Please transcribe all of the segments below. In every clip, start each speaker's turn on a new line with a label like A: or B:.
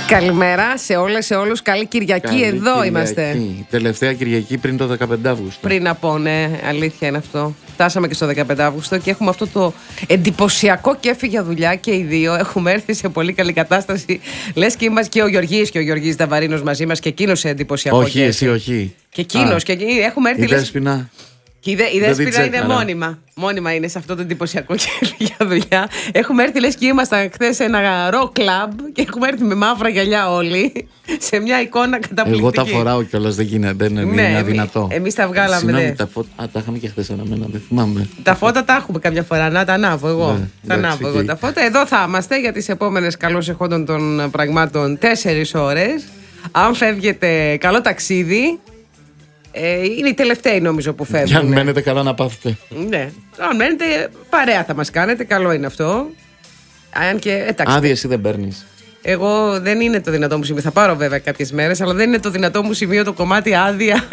A: Καλημέρα σε όλες, σε όλους. Καλή Κυριακή. Καλή εδώ Κυριακή. Είμαστε.
B: Τελευταία Κυριακή πριν το 15 Αύγουστο.
A: Πριν από, ναι, αλήθεια είναι αυτό. Φτάσαμε και στο 15 Αύγουστο και έχουμε αυτό το εντυπωσιακό κέφι για δουλειά και οι δύο. Έχουμε έρθει σε πολύ καλή κατάσταση. Λες και είμαστε και ο Γεωργής Δαβαρίνος μαζί μας και εκείνος σε εντυπωσιακό
B: όχι,
A: κέφι.
B: εσύ, όχι.
A: Και εκείνος. Και έχουμε έρθει.
B: Η Δέσποινα.
A: Και η Δέσποινα είναι μόνιμα. Μόνιμα είναι σε αυτό το εντυπωσιακό κέφι για δουλειά. Έχουμε έρθει, λες και ήμασταν χθες σε ένα rock club και έχουμε έρθει με μαύρα γυαλιά όλοι. Σε μια εικόνα καταπληκτική.
B: Εγώ τα φοράω κιόλας, δεν γίνεται, δεν είναι αδυνατό.
A: Εμείς τα βγάλαμε.
B: Συγγνώμη, τα είχαμε και χθες αναμένα, δεν θυμάμαι.
A: Τα φώτα τα έχουμε κάποια φορά, να τα ανάβω εγώ. Τα ανάβω εγώ τα φώτα. Εδώ θα είμαστε για τις επόμενες καλώς εχόντων των πραγμάτων 4 ώρες. Αν φεύγετε, καλό ταξίδι. Είναι οι τελευταίοι νομίζω που φεύγουν.
B: Και αν μένετε καλά να πάθετε.
A: Ναι. Αν μένετε, παρέα θα μας κάνετε. Καλό είναι αυτό. Αν και, εντάξει.
B: Άδεια εσύ δεν παίρνεις.
A: Εγώ δεν είναι το δυνατό μου σημείο. Θα πάρω βέβαια κάποιες μέρες, αλλά δεν είναι το δυνατό μου σημείο το κομμάτι άδεια,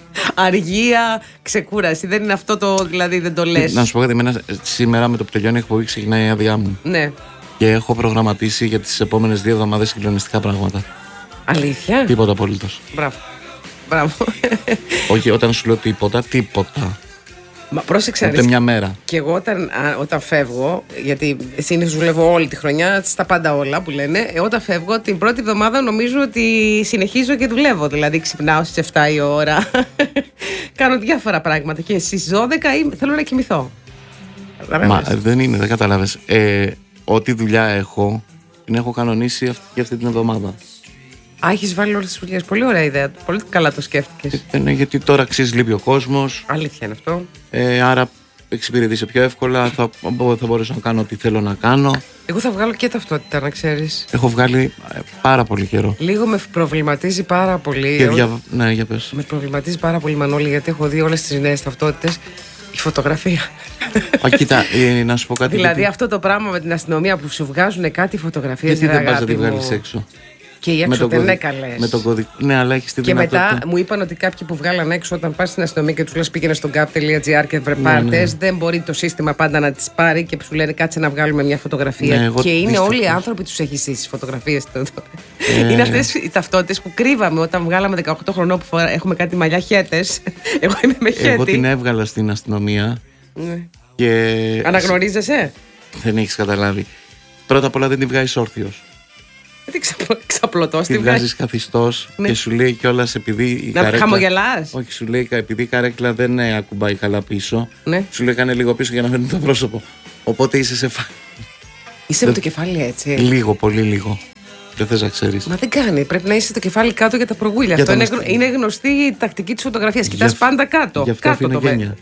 A: αργία, ξεκούραση. Δεν είναι αυτό το, δηλαδή δεν το λες.
B: Να σου πω κάτι, σήμερα με το που τελειώνει η εκπομπή ξεκινάει η άδειά μου.
A: Ναι.
B: Και έχω προγραμματίσει για τις επόμενες 2 εβδομάδες συγκλονιστικά πράγματα.
A: Αλήθεια.
B: Τίποτα απολύτως.
A: Μπράβο. Μπράβο.
B: Όχι, όταν σου λέω τίποτα.
A: Μα πρόσεξε.
B: Ούτε μια μέρα.
A: Και εγώ όταν φεύγω, γιατί συνήθως δουλεύω όλη τη χρονιά, στα πάντα όλα που λένε, όταν φεύγω την πρώτη εβδομάδα νομίζω ότι συνεχίζω και δουλεύω. Δηλαδή ξυπνάω στις 7 η ώρα, κάνω διάφορα πράγματα και στις 12 θέλω να κοιμηθώ.
B: Μα δεν καταλάβες. Ό,τι δουλειά έχω, την έχω κανονίσει για αυτή την εβδομάδα.
A: Έχεις βάλει όλες τις δουλειές. Πολύ ωραία ιδέα. Πολύ καλά το σκέφτηκες.
B: Ναι, γιατί τώρα αξίζει λείπει ο κόσμος.
A: Αλήθεια είναι αυτό.
B: Άρα εξυπηρετήσει πιο εύκολα. Θα μπορέσω να κάνω ό,τι θέλω να κάνω.
A: Εγώ θα βγάλω και ταυτότητα, να ξέρεις.
B: Έχω βγάλει πάρα πολύ καιρό.
A: Λίγο με προβληματίζει πάρα πολύ.
B: Ναι, για πες.
A: Με προβληματίζει πάρα πολύ, Μανώλη, γιατί έχω δει όλες τις νέες ταυτότητες. Η φωτογραφία.
B: Κοίτα, να σου πω κάτι.
A: Δηλαδή αυτό το πράγμα με την αστυνομία που σου βγάζουν κάτι φωτογραφίες.
B: Γιατί δεν πας να τη βγάλεις έξω.
A: Και οι έξω δεν είναι καλές.
B: Με τον κωδικό. Ναι, αλλά έχεις τη
A: δυνατότητα. Και
B: δυνατότητα.
A: μετά μου είπαν ότι κάποιοι που βγάλαν έξω, όταν πας στην αστυνομία και τους λες πήγαινε στο gap.gr και βρε πάρτες, δεν μπορεί το σύστημα πάντα να τις πάρει και σου λένε κάτσε να βγάλουμε μια φωτογραφία.
B: Ναι,
A: και είναι όλοι οι άνθρωποι τους έχει ζήσει τις φωτογραφίες. Είναι αυτές οι ταυτότητες που κρύβαμε όταν βγάλαμε 18 χρονών που έχουμε κάτι μαλλιά χέτες. Εγώ είμαι με χέτη.
B: Εγώ την έβγαλα στην αστυνομία.
A: Ναι.
B: Και...
A: Αναγνωρίζεσαι?
B: Δεν έχεις καταλάβει. Πρώτα απ' όλα δεν τη βγάζεις όρθιος.
A: Ξαπλωτός
B: τη βγάζεις καθιστός. Ναι. Και σου λέει κιόλας επειδή η
A: καρέκλα. Χαμογελάς.
B: Όχι, σου λέει επειδή η καρέκλα δεν ακουμπάει καλά πίσω.
A: Ναι.
B: Σου λέει κάνε λίγο πίσω για να φαίνεται το πρόσωπο. Οπότε είσαι σε
A: Είσαι με το κεφάλι έτσι.
B: Λίγο, πολύ λίγο. Δεν θες να ξέρεις.
A: Μα δεν κάνει. Πρέπει να είσαι το κεφάλι κάτω για τα προγούλια. Αυτό είναι γνωστή η τακτική της φωτογραφίας. Κοιτάς πάντα κάτω.
B: Γι' αυτό
A: κάτω
B: είναι γένεια.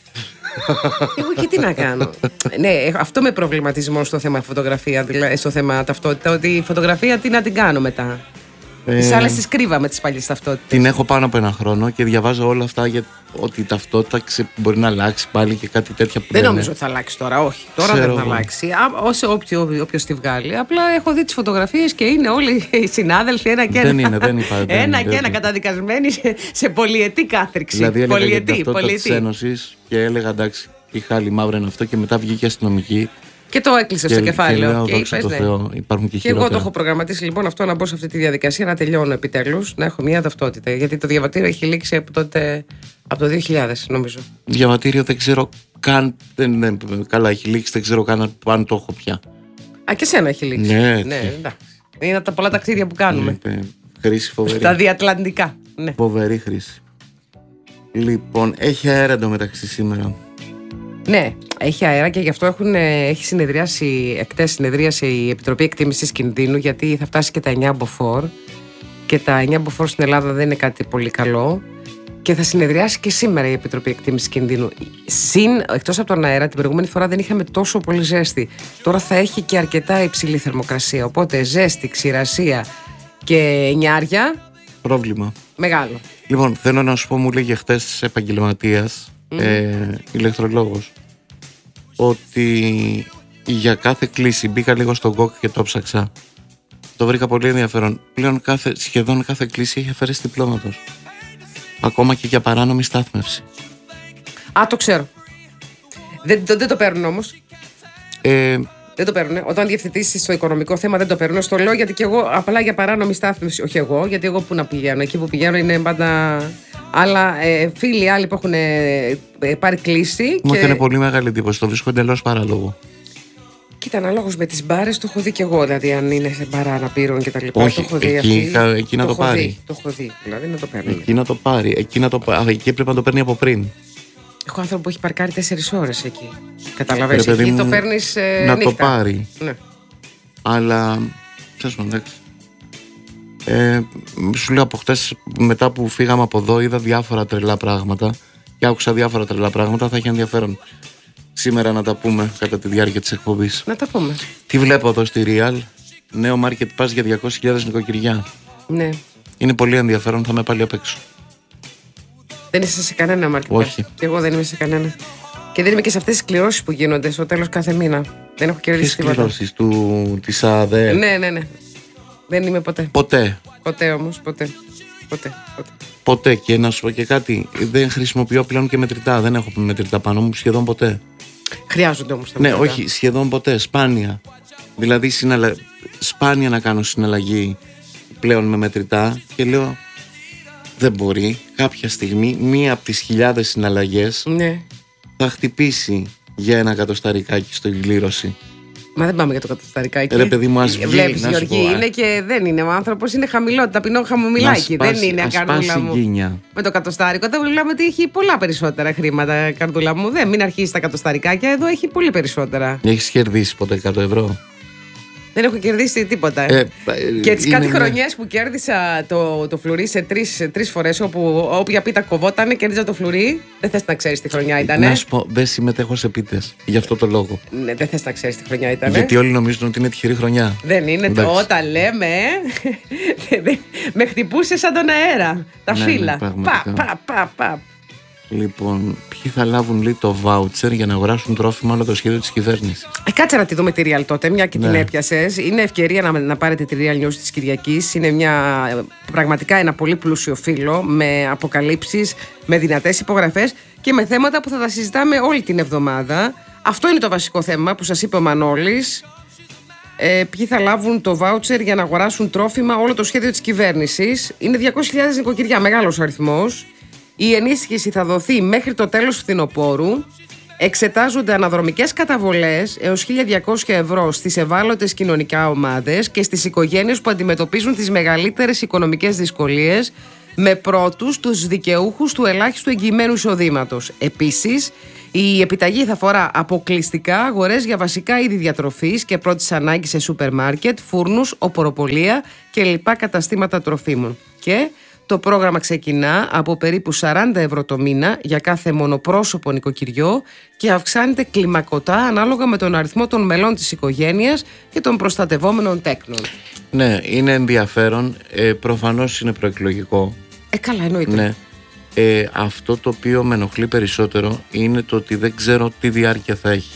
A: Εγώ και τι να κάνω. Ναι, αυτό με προβληματισμό στο θέμα φωτογραφία, δηλαδή στο θέμα ταυτότητα, ότι η φωτογραφία τι να την κάνω μετά. Τις άλλες τις κρύβαμε τις παλιές ταυτότητες.
B: Την έχω πάνω από 1 χρόνο και διαβάζω όλα αυτά για ότι η ταυτότητα μπορεί να αλλάξει πάλι και κάτι τέτοια που
A: δεν νομίζω ότι θα αλλάξει τώρα, όχι. Τώρα δεν θα αλλάξει. Όποιος τη βγάλει. Απλά έχω δει τις φωτογραφίες και είναι όλοι οι συνάδελφοι ένα και ένα.
B: Δεν υπάρχει.
A: Ένα και ένα καταδικασμένοι σε πολυετή κάθριξη.
B: Δηλαδή έλεγα για την ταυτότητα της Ένωσης και έλεγα εντάξει, είχα άλλη μαύρα είναι αυτό και μετά βγήκε αστυνομική.
A: Και το έκλεισε στο κεφάλαιο.
B: Και είπες, ναι. Θεό, υπάρχουν και
A: εγώ το έχω προγραμματίσει λοιπόν αυτό να μπω σε αυτή τη διαδικασία, να τελειώνω επιτέλους, να έχω μια ταυτότητα. Γιατί το διαβατήριο έχει λήξει από τότε, από το 2000 νομίζω.
B: Διαβατήριο δεν ξέρω καν. Καλά, έχει λήξει, δεν ξέρω καν αν το έχω πια.
A: Α, και σένα έχει λήξει.
B: Ναι,
A: εντάξει. Είναι από τα πολλά ταξίδια που κάνουμε.
B: Χρήση φοβερή.
A: Τα διατλαντικά. Ναι.
B: Φοβερή χρήση. Λοιπόν, έχει αέρα εντωμεταξύ σήμερα.
A: Ναι, έχει αέρα και γι' αυτό έχει συνεδρίασε η Επιτροπή Εκτίμησης Κινδύνου, γιατί θα φτάσει και τα 9 μποφόρ και τα 9 μποφόρ στην Ελλάδα δεν είναι κάτι πολύ καλό και θα συνεδριάσει και σήμερα η Επιτροπή Εκτίμησης Κινδύνου. Εκτός από τον αέρα, την προηγούμενη φορά δεν είχαμε τόσο πολύ ζέστη. Τώρα θα έχει και αρκετά υψηλή θερμοκρασία, οπότε ζέστη, ξηρασία και νιάρια.
B: Πρόβλημα.
A: Μεγάλο.
B: Λοιπόν, θέλω να σου πω, μου λέγε χτες επαγγελματίας, ηλεκτρολόγος, ότι για κάθε κλίση μπήκα λίγο στον Google και το ψάξα. Το βρήκα πολύ ενδιαφέρον. Πλέον σχεδόν κάθε κλίση έχει αφαίρεση διπλώματος. Ακόμα και για παράνομη στάθμευση.
A: Α, το ξέρω. Δεν το παίρνουν όμως. Δεν το παίρνουν. Όταν διευθετήσει στο οικονομικό θέμα δεν το παίρνουν. Στο λέω γιατί και εγώ απλά για παράνομη στάθμευση. Όχι εγώ, γιατί εγώ πού να πηγαίνω. Εκεί που πηγαίνω είναι πάντα. Αλλά φίλοι άλλοι που έχουν πάρει κλίση.
B: Μου έκανε πολύ μεγάλη εντύπωση. Το βρίσκω εντελώς παράλογο.
A: Κοίτα, αναλόγως με τις μπάρες το έχω δει και εγώ. Δηλαδή, αν είναι σε μπαρά αναπήρων και τα λοιπά.
B: Όχι,
A: το έχω δει
B: εκεί να το πάρει.
A: Το έχω δει. Δηλαδή να το παίρνει.
B: Εκεί να το πάρει. Εκεί πρέπει να το παίρνει από πριν.
A: Έχω άνθρωπο που έχει παρκάρει 4 ώρες εκεί. Καταλαβαίνεις, εκεί το παίρνεις
B: να
A: νύχτα.
B: το πάρει.
A: Ναι.
B: Αλλά, ξέρεις μου, εντάξει. Σου λέω από χτες, μετά που φύγαμε από εδώ, είδα διάφορα τρελά πράγματα και άκουσα διάφορα τρελά πράγματα. Θα έχει ενδιαφέρον σήμερα να τα πούμε κατά τη διάρκεια της εκπομπής.
A: Να τα πούμε.
B: Τι βλέπω εδώ στη Real? Νέο market pass για 200.000 νοικοκυριά.
A: Ναι.
B: Είναι πολύ ενδιαφέρον, θα είμαι πάλι απ' έξω.
A: Δεν είσαι σε κανένα market pass.
B: Όχι.
A: Και εγώ δεν είμαι σε κανένα. Και δεν είμαι και σε αυτές τις κληρώσεις που γίνονται στο τέλος κάθε μήνα. Δεν έχω κερδίσει τίποτα.
B: Τις κληρώσεις της ΑΔΕ?
A: Ναι. Δεν είμαι ποτέ. Ποτέ όμως, ποτέ.
B: Ποτέ. Και να σου πω και κάτι, δεν χρησιμοποιώ πλέον και μετρητά. Δεν έχω μετρητά πάνω μου σχεδόν ποτέ.
A: Χρειάζονται όμως τα
B: Ναι,
A: μετρητά.
B: όχι, σχεδόν ποτέ. Σπάνια. Δηλαδή, σπάνια να κάνω συναλλαγή πλέον με μετρητά και λέω, δεν μπορεί. Κάποια στιγμή, μία από τις χιλιάδες συναλλαγές θα χτυπήσει για ένα εκατοσταρικάκι στο κλήρωση.
A: Μα δεν πάμε για το κατοσταρικάκι.
B: Ρε παιδί μου, ας βγει.
A: Βλέπεις, Γιώργη, είναι και δεν είναι. Ο άνθρωπος είναι χαμηλό, ταπεινό χαμομηλάκι. Δεν είναι, καρδούλα μου.
B: Γκίνια.
A: Με το κατοστάρικο δεν μιλάμε ότι έχει πολλά περισσότερα χρήματα, καρδούλα μου. Δεν, μην αρχίσει τα κατοσταρικάκια, εδώ έχει πολύ περισσότερα.
B: Έχεις κερδίσει ποτέ 100 ευρώ?
A: Δεν έχω κερδίσει τίποτα. Και τις κάτι χρονιές που κέρδισα το φλουρί σε τρεις φορές, όπου όποια πίτα κοβότανε, κέρδιζα το φλουρί. Δεν θες να ξέρεις τι χρονιά ήταν.
B: Να σου πω, δεν συμμετέχω σε πίτες. Γι' αυτό το λόγο.
A: Ναι, δεν θες να ξέρεις τι χρονιά ήταν.
B: Γιατί όλοι νομίζουν ότι είναι τυχερή χρονιά.
A: Δεν είναι. Όταν λέμε. Με χτυπούσε σαν τον αέρα. Τα φύλλα. Πα.
B: Λοιπόν, ποιοι θα λάβουν λίγο το βάουτσερ για να αγοράσουν τρόφιμα όλο το σχέδιο της κυβέρνησης?
A: Κάτσε να τη δούμε τη Real τότε, μια και την έπιασες. Είναι ευκαιρία να πάρετε τη Real News της Κυριακής. Είναι πραγματικά ένα πολύ πλούσιο φύλλο με αποκαλύψεις, με δυνατές υπογραφές και με θέματα που θα τα συζητάμε όλη την εβδομάδα. Αυτό είναι το βασικό θέμα που σας είπε ο Μανώλης. Ποιοι θα λάβουν το βάουτσερ για να αγοράσουν τρόφιμα όλο το σχέδιο της κυβέρνησης. Είναι 200.000 νοικοκυριά, μεγάλος αριθμός. Η ενίσχυση θα δοθεί μέχρι το τέλος φθινοπόρου. Εξετάζονται αναδρομικές καταβολές έως 1.200 ευρώ στις ευάλωτες κοινωνικά ομάδες και στις οικογένειες που αντιμετωπίζουν τις μεγαλύτερες οικονομικές δυσκολίες, με πρώτους τους δικαιούχους του ελάχιστου εγγυημένου εισοδήματος. Επίσης, η επιταγή θα αφορά αποκλειστικά αγορές για βασικά είδη διατροφής και πρώτης ανάγκης σε σούπερ μάρκετ, φούρνους, οποροπολία και λοιπά καταστήματα τροφίμων. Και το πρόγραμμα ξεκινά από περίπου 40 ευρώ το μήνα για κάθε μονοπρόσωπο νοικοκυριό και αυξάνεται κλιμακωτά ανάλογα με τον αριθμό των μελών της οικογένειας και των προστατευόμενων τέκνων.
B: Ναι, είναι ενδιαφέρον. Προφανώς είναι προεκλογικό.
A: Καλά, εννοείται.
B: Ναι. Αυτό το οποίο με ενοχλεί περισσότερο είναι το ότι δεν ξέρω τι διάρκεια θα έχει.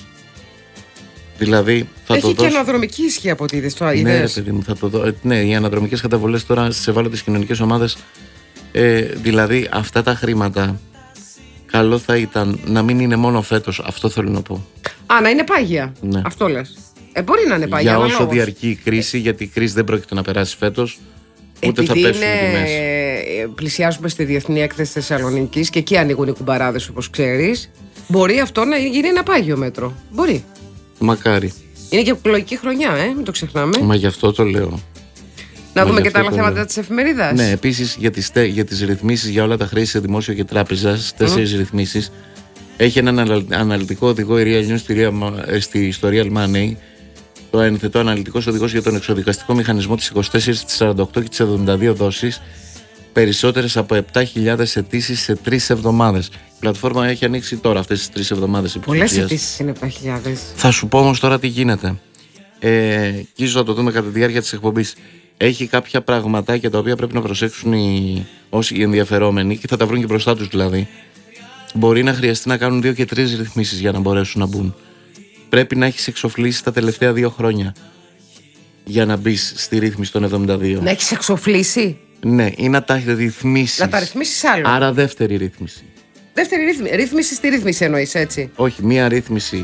B: Δηλαδή, θα
A: έχει
B: το
A: και αναδρομική ισχύ από ό,τι είδες τώρα.
B: Ναι, ρε παιδί μου, θα το δω. Ναι, οι αναδρομικές καταβολές τώρα στις ευάλωτες κοινωνικές ομάδες. Δηλαδή, αυτά τα χρήματα, καλό θα ήταν να μην είναι μόνο φέτος. Αυτό θέλω να πω.
A: Να είναι πάγια.
B: Ναι.
A: Αυτό λες. Μπορεί να είναι πάγια.
B: Για όσο
A: αναλόγως
B: διαρκεί η κρίση, γιατί η κρίση δεν πρόκειται να περάσει φέτος, ούτε θα πέσουν οι τιμές.
A: Πλησιάζουμε στη Διεθνή Έκθεση Θεσσαλονίκης και εκεί ανοίγουν οι κουμπαράδες, όπως ξέρεις. Μπορεί αυτό να γίνει ένα πάγιο μέτρο. Μπορεί.
B: Μακάρι.
A: Είναι και εκλογική χρονιά, μην το ξεχνάμε.
B: Μα γι' αυτό το λέω.
A: Να δούμε και τα άλλα θέματα της εφημερίδας.
B: Ναι, επίσης για τις ρυθμίσεις για όλα τα χρέη σε δημόσιο και τράπεζα, 4 ρυθμίσεις. Έχει έναν αναλυτικό οδηγό η Real News στο Real Money. Το ενθετό αναλυτικός οδηγός για τον εξοδικαστικό μηχανισμό της 24, της 48 και της 72 δόσεις. Περισσότερες από 7.000 αιτήσεις σε 3 εβδομάδες. Η πλατφόρμα έχει ανοίξει τώρα αυτές τις 3 εβδομάδες.
A: Πολλές αιτήσεις είναι 7.000.
B: Θα σου πω όμως τώρα τι γίνεται. Και ίσως θα το δούμε κατά τη διάρκεια της εκπομπής. Έχει κάποια πραγματάκια τα οποία πρέπει να προσέξουν οι ενδιαφερόμενοι και θα τα βρουν και μπροστά τους δηλαδή. Μπορεί να χρειαστεί να κάνουν 2 και 3 ρυθμίσεις για να μπορέσουν να μπουν. Πρέπει να έχεις εξοφλήσει τα τελευταία 2 χρόνια για να μπεις στη ρύθμιση των 72.
A: Να έχεις εξοφλήσει.
B: Ναι, ή να τα ρυθμίσεις.
A: Να τα ρυθμίσεις άλλο.
B: Άρα δεύτερη ρύθμιση.
A: Δεύτερη ρύθμιση στη ρύθμιση εννοείς, έτσι.
B: Όχι, μία ρύθμιση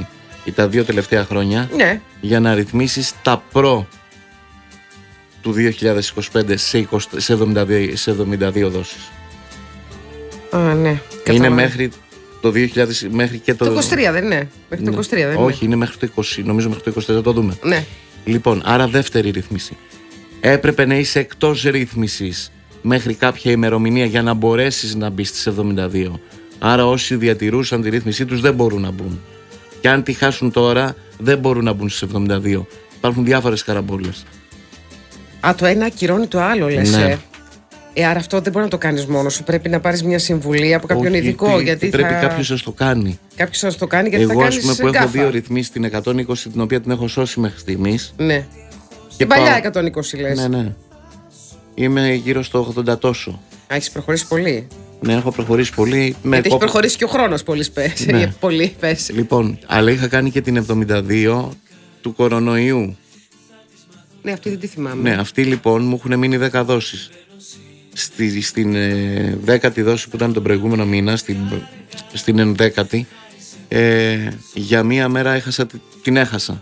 B: τα 2 τελευταία χρόνια,
A: Ναι.
B: για να ρυθμίσεις τα προ του 2025 σε 72 δόσεις.
A: Α, ναι.
B: Είναι
A: Κατάλαβα.
B: μέχρι το 2000, μέχρι και
A: Το 23 δεν είναι. Μέχρι το 23 δεν είναι.
B: Όχι, είναι μέχρι το 20, νομίζω μέχρι το 24, θα το δούμε.
A: Ναι.
B: Λοιπόν, άρα δεύτερη ρύθμιση. Έπρεπε να είσαι εκτός ρύθμισης μέχρι κάποια ημερομηνία για να μπορέσεις να μπεις στις 72. Άρα όσοι διατηρούσαν τη ρύθμισή τους δεν μπορούν να μπουν. Και αν τη χάσουν τώρα, δεν μπορούν να μπουν στις 72. Υπάρχουν διάφορες καραμπόλες.
A: Α, το ένα ακυρώνει το άλλο, λες.
B: Ναι.
A: Άρα αυτό δεν μπορεί να το κάνεις μόνος σου. Πρέπει να πάρεις μια συμβουλή από κάποιον
B: Όχι,
A: ειδικό. Γιατί
B: πρέπει κάποιος να το κάνει.
A: Κάποιος να το κάνει, γιατί
B: Εγώ,
A: θα
B: ας πούμε,
A: κάνεις
B: που έχω
A: γκάφα.
B: 2 ρυθμίσεις, την 120, την οποία την έχω σώσει μέχρι στιγμής.
A: Ναι.
B: Και
A: Την παλιά 120 λες.
B: Ναι, ναι. Είμαι γύρω στο 80 τόσο.
A: Α, έχεις προχωρήσει πολύ.
B: Ναι, έχω προχωρήσει πολύ.
A: Γιατί έχει προχωρήσει και ο χρόνος πολύ, πες.
B: Ναι.
A: Πολύ, πες.
B: Λοιπόν, αλλά είχα κάνει και την 72 του κορονοϊού.
A: Ναι, αυτή δεν τη θυμάμαι.
B: Ναι, αυτή λοιπόν μου έχουν μείνει 10 δόσεις. Στην 10η δόση που ήταν τον προηγούμενο μήνα, στην 11η, για μία μέρα την έχασα.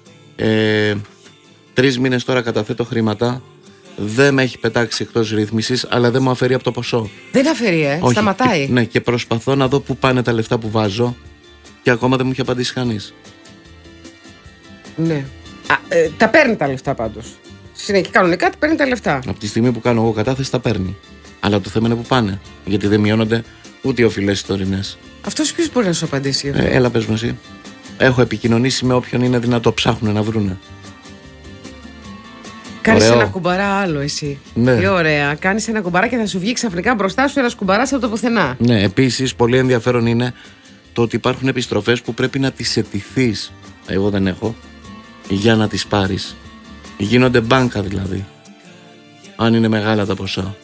B: 3 μήνες τώρα καταθέτω χρήματα. Δεν με έχει πετάξει εκτός ρύθμισης, αλλά δεν μου αφαιρεί από το ποσό.
A: Δεν αφαιρεί,
B: Όχι.
A: σταματάει.
B: Ναι, και προσπαθώ να δω πού πάνε τα λεφτά που βάζω και ακόμα δεν μου έχει απαντήσει κανείς.
A: Ναι. Τα παίρνει τα λεφτά πάντως. Συνέχεια κανονικά τα παίρνει τα λεφτά.
B: Από τη στιγμή που κάνω εγώ κατάθεση τα παίρνει. Αλλά το θέμα είναι που πάνε. Γιατί δεν μειώνονται ούτε οι οφειλές οι τωρινές.
A: Αυτός ποιος μπορεί να σου απαντήσει γι' αυτό?
B: Έλα, πες μου εσύ. Έχω επικοινωνήσει με όποιον είναι δυνατό. Ψάχνουν να βρούνε.
A: Κάνεις
B: Ωραίο.
A: ένα κουμπαρά άλλο εσύ.
B: Ναι.
A: Τι ωραία. Κάνεις ένα κουμπαρά και θα σου βγει ξαφνικά μπροστά σου ένας κουμπαράς από το πουθενά.
B: Ναι, επίσης πολύ ενδιαφέρον είναι το ότι υπάρχουν επιστροφές που πρέπει να τις αιτηθείς. Εγώ δεν έχω. Για να τις πάρεις. Γίνονται μπάνκα δηλαδή. Αν είναι μεγάλα τα ποσά.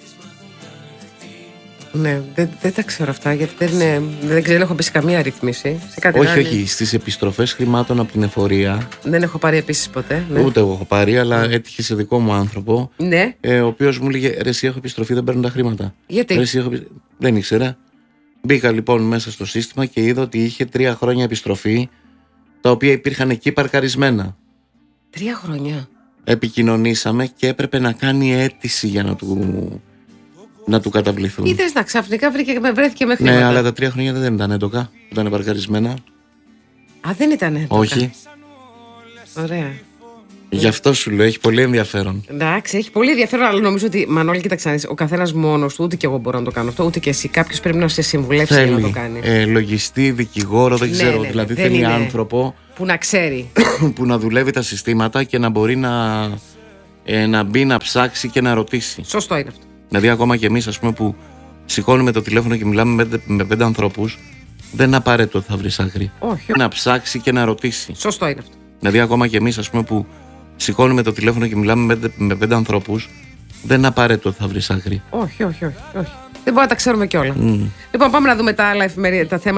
A: Ναι, δεν τα ξέρω αυτά γιατί δεν ξέρω, έχω μπει σε καμία ρύθμιση. Σε κάτι
B: Όχι,
A: άλλο.
B: όχι. Στις επιστροφές χρημάτων από την εφορία.
A: Δεν έχω πάρει επίσης ποτέ. Ναι.
B: Ούτε εγώ έχω πάρει, αλλά έτυχε σε δικό μου άνθρωπο.
A: Ναι.
B: Ο οποίος μου έλεγε: Ρε, εσύ έχω επιστροφή, δεν παίρνω τα χρήματα.
A: Γιατί?
B: Ρε, εσύ δεν ήξερα. Μπήκα λοιπόν μέσα στο σύστημα και είδα ότι είχε 3 χρόνια επιστροφή, τα οποία υπήρχαν εκεί παρκαρισμένα.
A: 3 χρόνια.
B: Επικοινωνήσαμε και έπρεπε να κάνει αίτηση για να του καταβληθούν.
A: Είδες να ξαφνικά βρέθηκε με χρήματα.
B: Ναι, αλλά τα 3 χρόνια δεν ήταν έντοκα, ήταν παρκαρισμένα.
A: Α, δεν ήταν.
B: Όχι.
A: Ωραία.
B: Γι' αυτό σου λέω, έχει πολύ ενδιαφέρον.
A: Εντάξει, έχει πολύ ενδιαφέρον, αλλά νομίζω ότι Μανώλη, κοίταξε, ο καθένας μόνος του, ούτε και εγώ μπορώ να το κάνω αυτό, ούτε και εσύ. Κάποιος πρέπει να σε συμβουλεύσει για να το κάνει.
B: Λογιστή, δικηγόρο, δεν ξέρω.
A: ναι,
B: Δηλαδή
A: δεν
B: θέλει
A: είναι
B: άνθρωπο
A: που να ξέρει.
B: που να δουλεύει τα συστήματα και να μπορεί να μπει, να ψάξει και να ρωτήσει.
A: Σωστό είναι αυτό.
B: Δηλαδή, ακόμα και εμείς, ας πούμε, που σηκώνουμε το τηλέφωνο και μιλάμε με 5 ανθρώπους, δεν είναι απαραίτητο ότι θα βρει άκρη.
A: Όχι.
B: Να ψάξει και να ρωτήσει.
A: Σωστό είναι αυτό.
B: Δηλαδή, ακόμα και εμείς, ας πούμε, που σηκώνουμε το τηλέφωνο και μιλάμε με 5 ανθρώπους, δεν είναι απαραίτητο ότι θα βρει άκρη.
A: Όχι. Δεν μπορούμε να τα ξέρουμε κιόλα. Λοιπόν, πάμε να δούμε τα άλλα εφημερίδα, τα θέματα.